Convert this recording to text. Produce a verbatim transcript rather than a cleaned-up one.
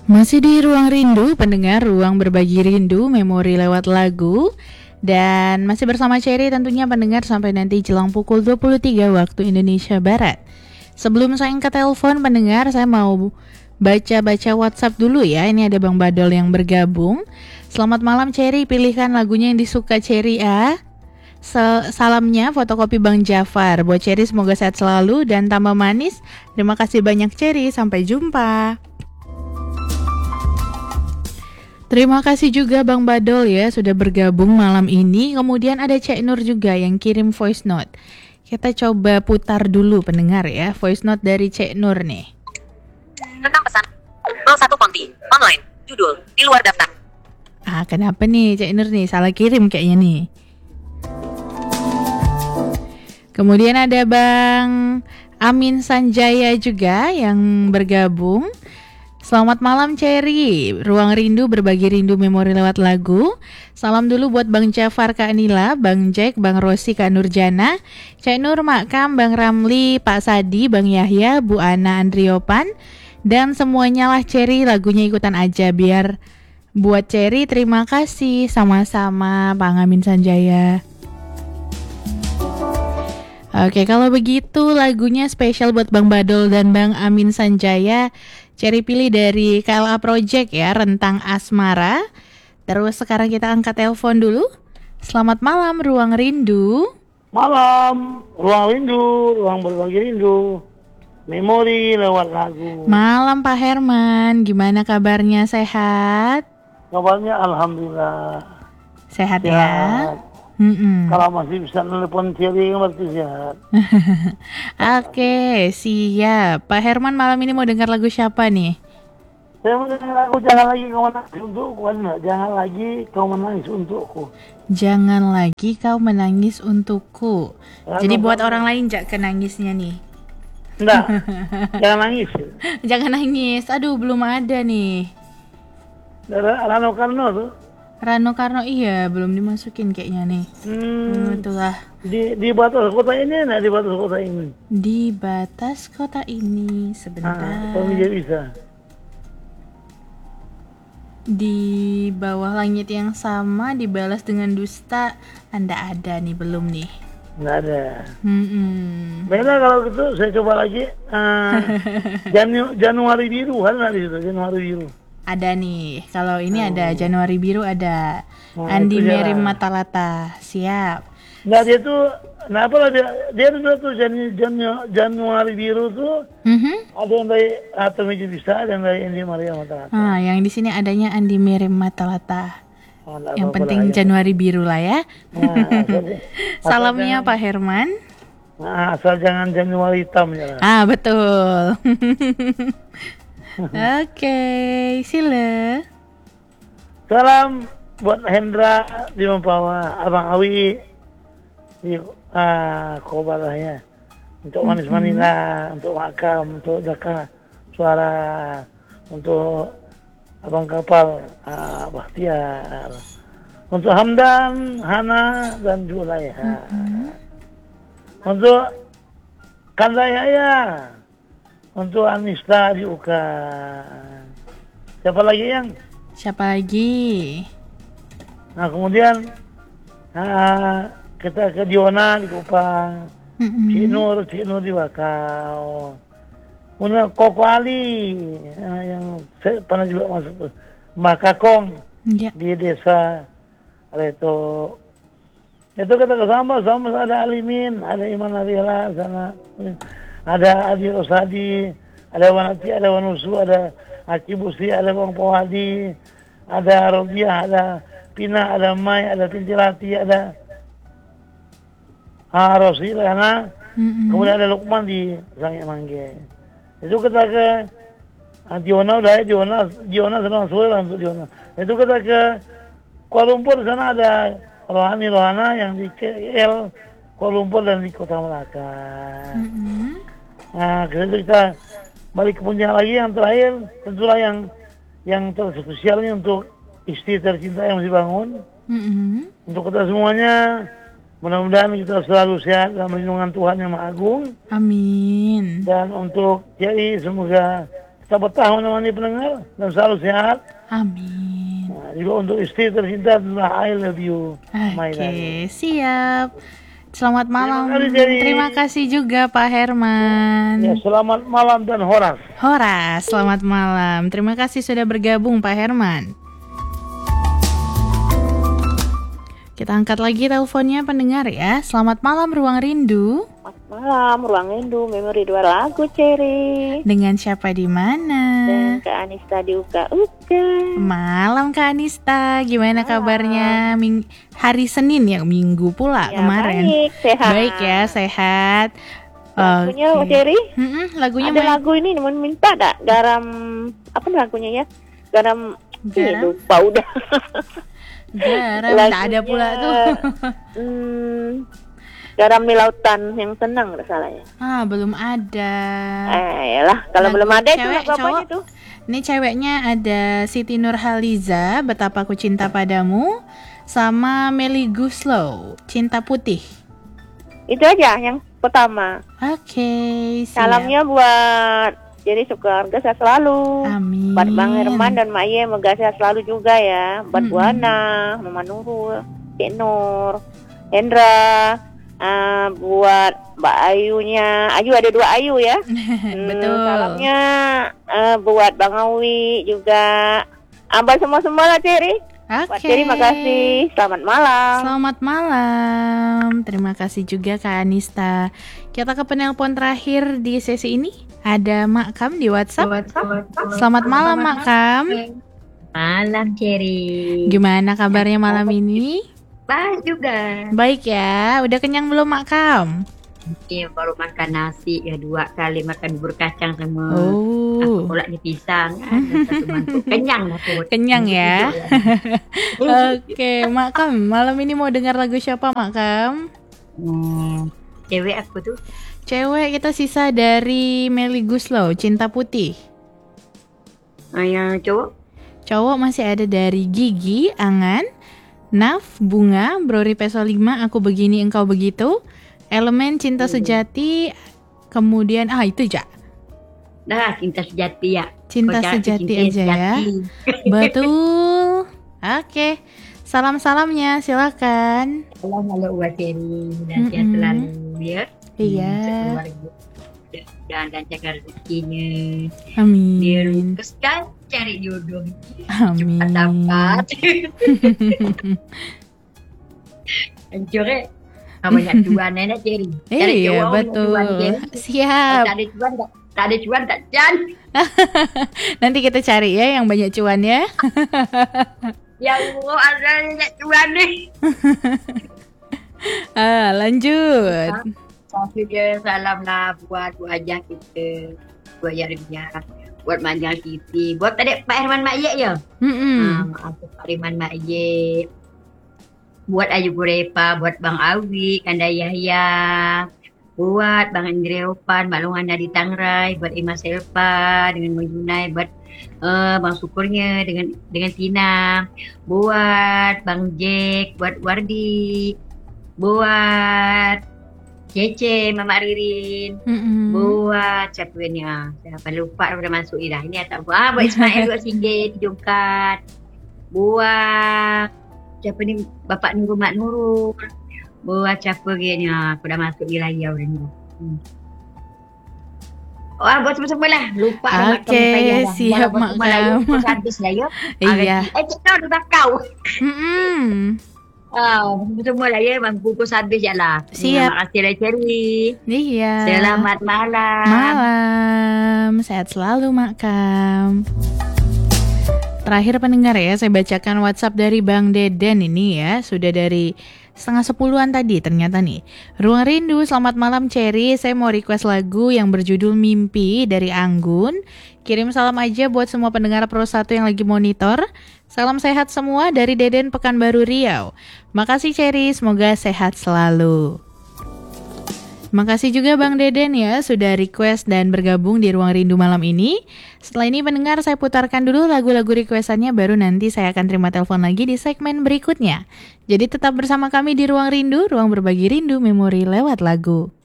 Masih di Ruang Rindu, pendengar, ruang berbagi rindu, memori lewat lagu. Dan masih bersama Cherry tentunya pendengar sampai nanti jelang pukul dua puluh tiga waktu Indonesia Barat. Sebelum saya angkat telepon pendengar, saya mau baca-baca WhatsApp dulu ya. Ini ada Bang Badol yang bergabung. Selamat malam Cherry, pilihkan lagunya yang disuka Cherry ah. Salamnya fotokopi Bang Jafar. Buat Cherry semoga sehat selalu dan tambah manis. Terima kasih banyak Cherry, sampai jumpa. Terima kasih juga Bang Badol ya sudah bergabung malam ini. Kemudian ada Cek Nur juga yang kirim voice note. Kita coba putar dulu pendengar ya, voice note dari Cek Nur nih. Tentang pesan nol satu Ponti online, judul di luar daftar. Ah, kenapa nih Cek Nur nih, salah kirim kayaknya nih. Kemudian ada Bang Amin Sanjaya juga yang bergabung. Selamat malam Cherry, Ruang Rindu berbagi rindu memori lewat lagu. Salam dulu buat Bang Jafar Kak Nila, Bang Jack, Bang Rosi Kak Nurjana, Cek Nur Makam, Bang Ramli, Pak Sadi, Bang Yahya, Bu Ana Andriopan, dan semuanya lah Cherry, lagunya ikutan aja biar buat Cherry. Terima kasih, sama-sama Bang Amin Sanjaya. Oke, kalau begitu lagunya spesial buat Bang Badol dan Bang Amin Sanjaya. Cherry pilih dari K L A Project ya, Rentang Asmara. Terus sekarang kita angkat telepon dulu. Selamat malam Ruang Rindu. Malam Ruang Rindu, ruang berbagi rindu, memori lewat lagu. Malam Pak Herman, gimana kabarnya, sehat? Kabarnya alhamdulillah. Sehat, Sehat. ya. Mm-mm. Kalau masih bisa telepon Cherry berarti sehat. Oke, siap. Pak Herman malam ini mau dengar lagu siapa nih? Saya mau dengar lagu Jangan Lagi Kau Menangis Untukku, enggak? Jangan lagi kau menangis untukku. Jangan lagi kau menangis untukku. Lagu Jadi buat apa? orang lain jak kenangisnya nih. Enggak, jangan nangis. Jangan nangis. Aduh, belum ada nih. Dari Rano Karno tuh. Rano Karno iya, belum dimasukin kayaknya nih. Hmm, Itulah. di di batas kota ini, enggak di batas kota ini. Di batas kota ini sebentar. Ah, kalau dia bisa. Di bawah langit yang sama dibalas dengan dusta. Anda ada nih belum nih? Enggak ada. Hmm. Baiklah kalau gitu saya coba lagi. Uh, Janu, Januari biru ada nggak di situ? Januari biru. Ada nih. Kalau ini Oh. ada Januari biru ada. Nah, Andi itu Merim jalan. Matalata. Siap. Nah dia tuh, kenapa lah dia dia tuh tuh Janu, Janu, Januari biru tuh Mhm. ada yang dari Atau Miji Bisa, ada yang dari Indi Maria Matalata. Ah, yang di sini adanya Andi Merim Matalata. Oh, nggak Yang apa-apa penting lah, ya. Januari biru lah ya. Nah, asal, Salamnya asal Pak Herman. jangan, nah, asal jangan Januari hitam ya. Ah, betul. Oke, sila. Salam buat Hendra di Mempawah, Abang Awi di uh, Kobalahnya, untuk Manis Manila, untuk Makam, untuk Jaka Suara, untuk Abang Kapal, uh, Bahtiar, untuk Hamdan, Hana, dan Julaiha, untuk Kandayaya, untuk Anista di U K A. Siapa lagi yang? Siapa lagi? Nah kemudian uh, kita ke Diona di Kupang, Mm-mm. Cik Nur, Cik Nur di Bakau, kemudian Koko Ali uh, yang saya pernah juga masuk tuh, Mbak Kakong Ya. di desa Reto. Itu kita ke sama, sama ada Alimin, ada Iman Ariela sana, ada Adi Rosadi, ada Wanati, ada Wanusu, ada Aki Busi, ada Bang Powadi, ada Robiah, ada Pina, ada Mai, ada Pintilati, ada ah, Rosi, Lana, Mm-mm. kemudian ada Lukman di Sangi Mangge. Itu kita ke ah, Diona, udah ya Diona, Diona senang sore lah untuk Diona. Itu kita ke Kuala Lumpur, di sana ada Rohani Rohana yang di K L, Kuala Lumpur dan di Kota Melaka. Mm-mm. Nah, kemudian kita balik ke puncak lagi yang terakhir, tentulah yang yang terspesialnya untuk istri tercinta yang masih bangun. Mm-mm. Untuk kita semuanya, mudah-mudahan kita selalu sehat dalam lindungan Tuhan yang Maha Agung. Amin. Dan untuk Cherry, semoga tetap betah menemani pendengar dan selalu sehat. Amin. Nah, juga untuk istri tercinta adalah I love you. My Oke, darling. siap. Selamat malam. kasih, Jerry. Terima kasih juga Pak Herman. Ya, selamat malam dan horas. Horas, selamat malam. Terima kasih sudah bergabung Pak Herman. Kita angkat lagi teleponnya pendengar ya. Selamat malam Ruang Rindu. Selamat malam, Ruang Rindu, memori dua lagu, Cherry. Dengan siapa di mana? Dan Kak Anista di Uka-Uka. Malam Kak Anista, gimana Malam. kabarnya? Ming- hari Senin ya, Minggu pula Ya, kemarin. baik, sehat. Baik ya, sehat. Lagunya, Oke. Cherry, Mm-mm, lagunya ada main- lagu ini, mau minta tak? Garam, apa lagunya ya? Garam, Ih, Garam? lupa udah. Garam, tak ada pula tuh. hmm, garam di lautan yang tenang, nggak salah ya. Ah, belum ada. Eh, lah, kalau Lagu belum ada itu cewek, lagu apanya cowok? tuh? Ini ceweknya ada Siti Nurhaliza, Betapa Ku Cinta Padamu, sama Melly Guslow, Cinta Putih. Itu aja yang pertama. Oke, siap. Salamnya buat jadi sekeluarga sehat selalu. Amin. Buat Bang Herman dan Mak Ye, moga sehat selalu juga ya. Buat Mm-mm. Bu Ana, Mama Nurul, Cik Nur, Hendra, uh, buat Mbak Ayunya. Ayu ada dua Ayu ya. Hmm, Betul. Salamnya uh, buat Bang Awi juga. Ambal semua-semua lah, Cherry. Buat Oke. Cherry, makasih. Selamat malam. Selamat malam. Terima kasih juga Kak Anista. Kita ke penelpon terakhir di sesi ini. Ada Mak Kam di WhatsApp. Selamat malam Mak Kam. Malam, Cherry. Gimana kabarnya malam ini? Baik juga. Baik ya. Udah kenyang belum Mak Kam? Iya, baru makan nasi ya, dua kali makan bubur kacang sama Oh. kolak di pisang kan. Satu mangkuk. Kenyang lah perut. Kenyang ya. Oke, Mak Kam, malam ini mau dengar lagu siapa Mak Kam? Hmm, cewek aku tuh. Cewek kita sisa dari Melly Guslow, Cinta Putih. Ah, yang cowok. Cowok masih ada dari Gigi, Angan, Naf, Bunga, Brori Peso lima, Aku Begini Engkau Begitu, Elemen, Cinta Sejati, kemudian ah itu ja. Dah, cinta sejati ya. Cinta Kau cari Sejati cinta aja ya. sejati. Betul. Oke. Salam-salamnya silakan. Salam halo buat Cherry dan sehat Mm-mm. selalu ya. Iya. Sekeluarga. Dan lancarkan rezekinya. Amin. Biar keskan cari jodoh. Amin. Cepat dapat. Hancurnya. Banyak cuan nenek Cherry. Cari Iya, cowok, betul. cuan, Cherry. Siap. Tak ada cuan tak, tak ada cuan tak can. Nanti kita cari ya yang banyak cuan ya. Ya Allah, ada banyak cuan nih. Ah, lanjut. Satu je salam lah buat Bu Ajah kita, buat Yarimnya, buat Manjang Siti, buat tadi Pak Herman Mak Ye ya. Mm-mm. Ah, maaf Pak Herman Mak Ye. Buat Ayu Burepa, buat Bang Awi, Kanda Yahya, buat Bang Andre Opan, Mak Lungan dari Tangrai, buat Ima Selva dengan Bang Junai, buat uh, Bang Syukurnya dengan dengan Tina, buat Bang Jack, buat Wardi, buat Cece, Mama Ririn, Mm-mm. buat siapa ni ah, siapa lupa dah masuk ni dah. Ini tak buat. Ah, buat Ismail buat singgit di Jongkat. Buat siapa ni Bapak Nurul Mak Nurul. Buat siapa ni ah, aku dah masuk di Riau dah ni. Hmm. Oh, buat semua-semua lah. Lupa dah Mak Oke, Kam payah dah. siap, Buat Mak semua lah, Kam. you habis lah ya. Iya. Eh, cik tahu dah kau. Mm-mm. Ah, semua lah ya. Bang bungkus habis je lah. Siap. Terima kasih lah Cherry. Iya. Selamat malam. Malam. Sehat selalu Mak Kam. Terakhir pendengar ya, saya bacakan WhatsApp dari Bang Deden ini ya. Sudah dari setengah sepuluhan tadi ternyata nih. Ruang Rindu, selamat malam Cherry. Saya mau request lagu yang berjudul Mimpi dari Anggun. Kirim salam aja buat semua pendengar Pro satu yang lagi monitor. Salam sehat semua dari Deden Pekanbaru Riau. Makasih Cherry, semoga sehat selalu. Makasih juga Bang Deden ya sudah request dan bergabung di Ruang Rindu malam ini. Setelah ini pendengar saya putarkan dulu lagu-lagu requestannya, baru nanti saya akan terima telepon lagi di segmen berikutnya. Jadi tetap bersama kami di Ruang Rindu, ruang berbagi rindu memori lewat lagu.